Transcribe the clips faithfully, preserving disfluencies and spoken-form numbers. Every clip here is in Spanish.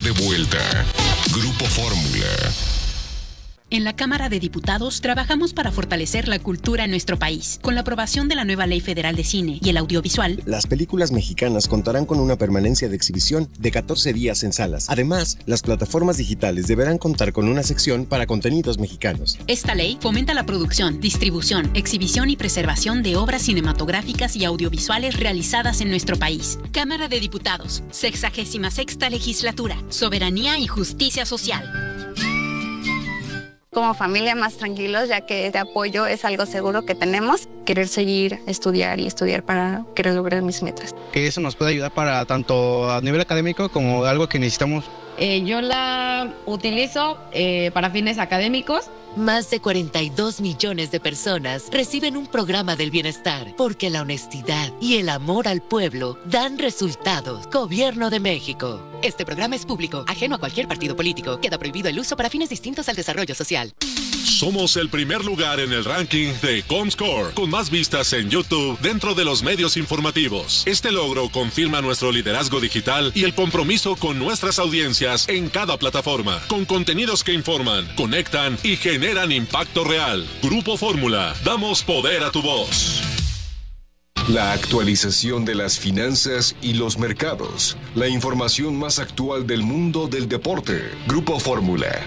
de vuelta. Grupo Fórmula. En la Cámara de Diputados trabajamos para fortalecer la cultura en nuestro país. Con la aprobación de la nueva Ley Federal de Cine y el Audiovisual, las películas mexicanas contarán con una permanencia de exhibición de catorce días en salas. Además, las plataformas digitales deberán contar con una sección para contenidos mexicanos. Esta ley fomenta la producción, distribución, exhibición y preservación de obras cinematográficas y audiovisuales realizadas en nuestro país. Cámara de Diputados, sexagésima sexta legislatura, soberanía y justicia social. Como familia más tranquilos, ya que este apoyo es algo seguro que tenemos. Querer seguir, estudiar y estudiar para querer lograr mis metas. Que eso nos puede ayudar para tanto a nivel académico como algo que necesitamos. Eh, yo la utilizo eh, para fines académicos. Más de cuarenta y dos millones de personas reciben un programa del bienestar porque la honestidad y el amor al pueblo dan resultados. Gobierno de México. Este programa es público, ajeno a cualquier partido político. Queda prohibido el uso para fines distintos al desarrollo social. Somos el primer lugar en el ranking de Comscore, con más vistas en YouTube dentro de los medios informativos. Este logro confirma nuestro liderazgo digital y el compromiso con nuestras audiencias en cada plataforma, con contenidos que informan, conectan y generan impacto real. Grupo Fórmula, damos poder a tu voz. La actualización de las finanzas y los mercados. La información más actual del mundo del deporte. Grupo Fórmula.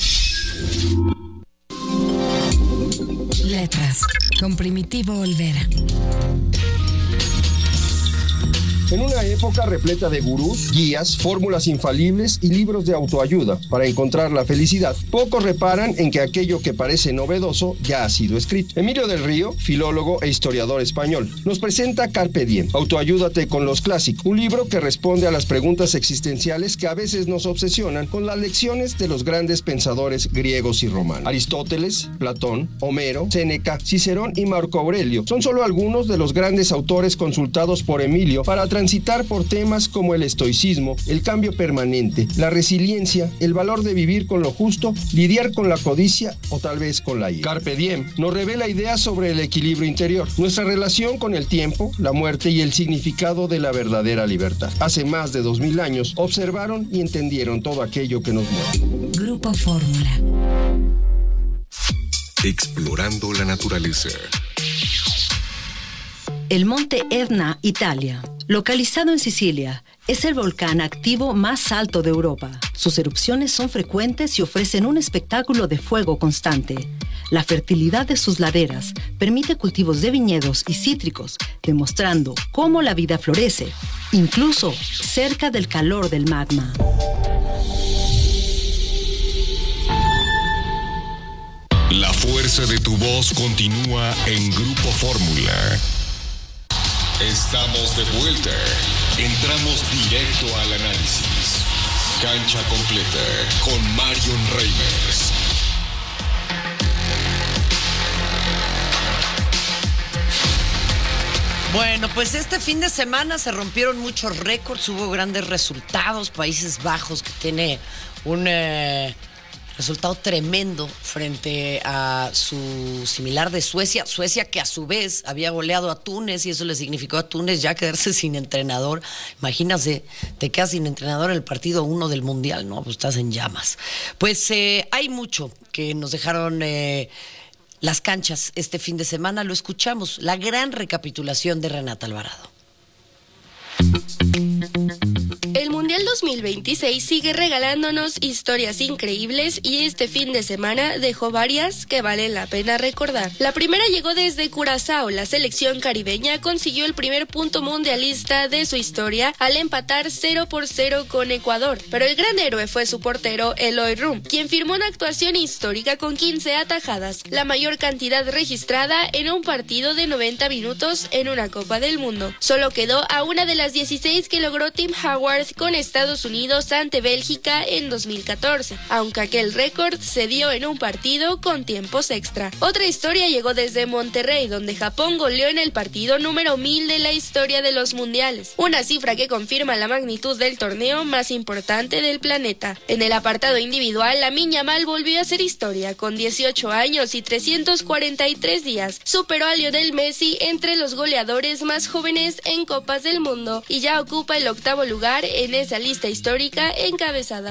Letras, con Primitivo Olvera. En una época repleta de gurús, guías, fórmulas infalibles y libros de autoayuda para encontrar la felicidad, pocos reparan en que aquello que parece novedoso ya ha sido escrito. Emilio del Río, filólogo e historiador español, nos presenta Carpe Diem, Autoayúdate con los clásicos, un libro que responde a las preguntas existenciales que a veces nos obsesionan con las lecciones de los grandes pensadores griegos y romanos. Aristóteles, Platón, Homero, Séneca, Cicerón y Marco Aurelio son solo algunos de los grandes autores consultados por Emilio para transitar por temas como el estoicismo, el cambio permanente, la resiliencia, el valor de vivir con lo justo, lidiar con la codicia o tal vez con la ira. Carpe Diem nos revela ideas sobre el equilibrio interior, nuestra relación con el tiempo, la muerte y el significado de la verdadera libertad. Hace más de dos mil años observaron y entendieron todo aquello que nos mueve. Grupo Fórmula. Explorando la naturaleza. El monte Etna, Italia, localizado en Sicilia, es el volcán activo más alto de Europa. Sus erupciones son frecuentes y ofrecen un espectáculo de fuego constante. La fertilidad de sus laderas permite cultivos de viñedos y cítricos, demostrando cómo la vida florece, incluso cerca del calor del magma. La fuerza de tu voz continúa en Grupo Fórmula. Estamos de vuelta. Entramos directo al análisis. Cancha completa con Marion Reimers. Bueno, pues este fin de semana se rompieron muchos récords, hubo grandes resultados. Países Bajos, que tiene un eh, resultado tremendo frente a su similar de Suecia. Suecia, que a su vez había goleado a Túnez, y eso le significó a Túnez ya quedarse sin entrenador. Imagínate, te quedas sin entrenador en el partido uno del Mundial, ¿no? Pues estás en llamas. Pues eh, hay mucho que nos dejaron eh, las canchas este fin de semana. Lo escuchamos, la gran recapitulación de Renata Alvarado. El Mundial dos mil veintiséis sigue regalándonos historias increíbles y este fin de semana dejó varias que valen la pena recordar. La primera llegó desde Curazao. La selección caribeña consiguió el primer punto mundialista de su historia al empatar cero por cero con Ecuador, pero el gran héroe fue su portero Eloy Rum, quien firmó una actuación histórica con quince atajadas, la mayor cantidad registrada en un partido de noventa minutos en una Copa del Mundo. Solo quedó a una de las dieciséis que logró Tim Howard con Estados Unidos ante Bélgica en dos mil catorce, aunque aquel récord se dio en un partido con tiempos extra. Otra historia llegó desde Monterrey, donde Japón goleó en el partido número mil de la historia de los mundiales, una cifra que confirma la magnitud del torneo más importante del planeta. En el apartado individual, Lamine Yamal volvió a hacer historia. Con dieciocho años y trescientos cuarenta y tres días, superó a Lionel Messi entre los goleadores más jóvenes en Copas del Mundo y ya ocupa el octavo lugar en esa lista histórica encabezada